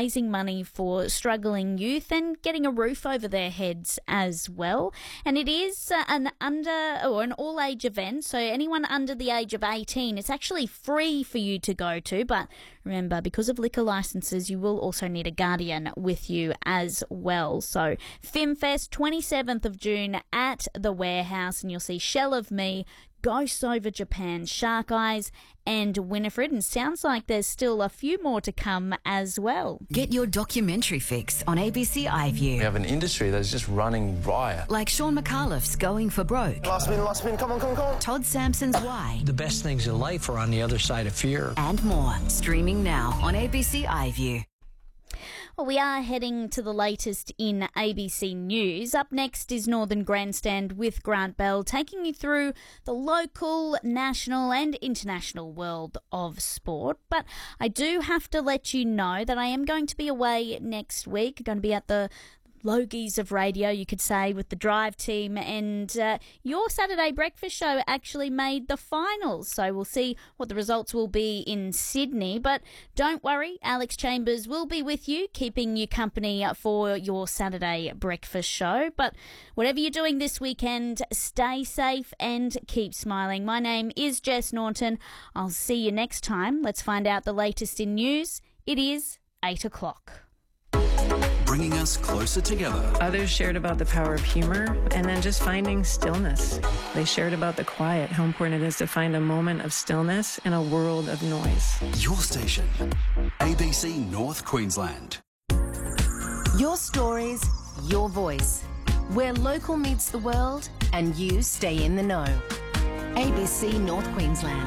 raising money for struggling youth and getting a roof over their heads as well. And it is an all-age event, so anyone under the age of 18, it's actually free for you to go to. But remember, because of liquor licences, you will also need a guardian with you as well. So FimFest, 27th of June at the Warehouse, and you'll see Shell of Me, Ghosts Over Japan, Shark Eyes and Winifred, and sounds like there's still a few more to come as well. Get your documentary fix on ABC iView. We have an industry that's just running riot. Like Sean McAuliffe's Going for Broke. Last spin, come on. Todd Sampson's Why. The best things in life are on the other side of fear. And more. Streaming now on ABC iView. Well, we are heading to the latest in ABC News. Up next is Northern Grandstand with Grant Bell, taking you through the local, national and international world of sport. But I do have to let you know that I am going to be away next week. Going to be at the Logies of radio, you could say, with the Drive team, and your Saturday breakfast show actually made the finals, so we'll see what the results will be in Sydney. But don't worry, Alex Chambers will be with you, keeping you company for your Saturday breakfast show. But whatever you're doing this weekend, stay safe and keep smiling. My name is Jess Norton. I'll see you next time. Let's find out the latest in news. It is 8 o'clock. Bringing us closer together. Others shared about the power of humor and then just finding stillness. They shared about the quiet, how important it is to find a moment of stillness in a world of noise. Your station, ABC North Queensland. Your stories, your voice. Where local meets the world and you stay in the know. ABC North Queensland.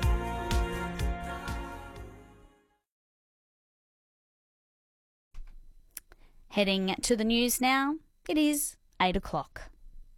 Heading to the news now, it is 8 o'clock.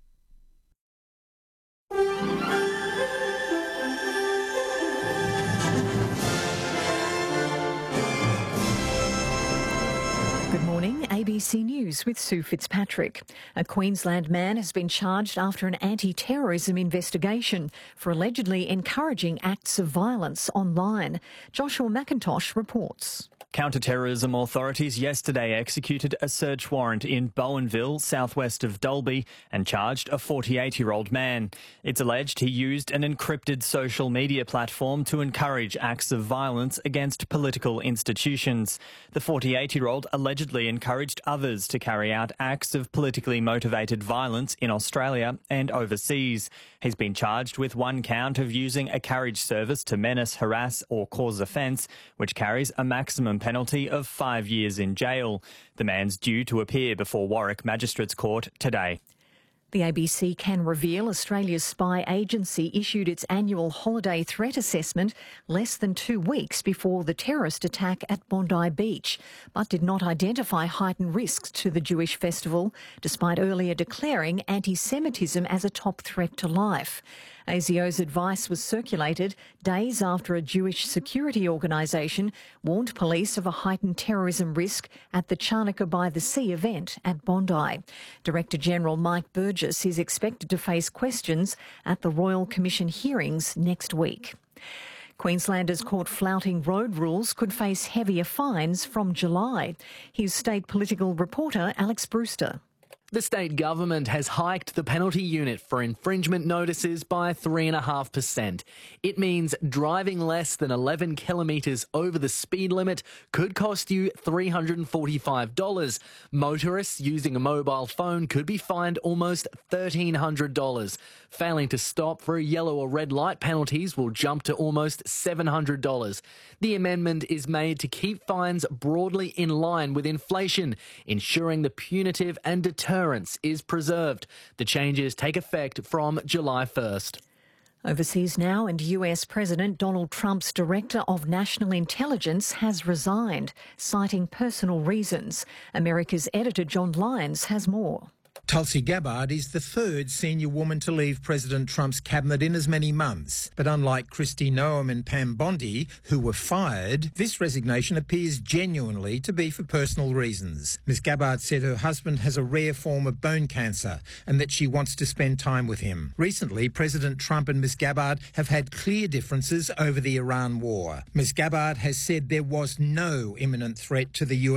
Good morning, ABC News with Sue Fitzpatrick. A Queensland man has been charged after an anti-terrorism investigation for allegedly encouraging acts of violence online. Joshua McIntosh reports. Counter-terrorism authorities yesterday executed a search warrant in Bowenville, southwest of Dalby, and charged a 48-year-old man. It's alleged he used an encrypted social media platform to encourage acts of violence against political institutions. The 48-year-old allegedly encouraged others to carry out acts of politically motivated violence in Australia and overseas. He's been charged with one count of using a carriage service to menace, harass or cause offence, which carries a maximum penalty of 5 years in jail. The man's due to appear before Warwick Magistrates Court today. The ABC can reveal Australia's spy agency issued its annual holiday threat assessment less than 2 weeks before the terrorist attack at Bondi Beach, but did not identify heightened risks to the Jewish festival, despite earlier declaring anti-Semitism as a top threat to life. ASIO's advice was circulated days after a Jewish security organisation warned police of a heightened terrorism risk at the Chanukah by the Sea event at Bondi. Director General Mike Burgess is expected to face questions at the Royal Commission hearings next week. Queenslanders caught flouting road rules could face heavier fines from July. Here's state political reporter Alex Brewster. The state government has hiked the penalty unit for infringement notices by 3.5%. It means driving less than 11 kilometres over the speed limit could cost you $345. Motorists using a mobile phone could be fined almost $1,300. Failing to stop for a yellow or red light penalties will jump to almost $700. The amendment is made to keep fines broadly in line with inflation, ensuring the punitive and deterrence is preserved. The changes take effect from July 1st. Overseas now, and US President Donald Trump's Director of National Intelligence has resigned, citing personal reasons. America's editor John Lyons has more. Tulsi Gabbard is the third senior woman to leave President Trump's cabinet in as many months. But unlike Kristi Noem and Pam Bondi, who were fired, this resignation appears genuinely to be for personal reasons. Ms Gabbard said her husband has a rare form of bone cancer and that she wants to spend time with him. Recently, President Trump and Ms Gabbard have had clear differences over the Iran war. Ms Gabbard has said there was no imminent threat to the US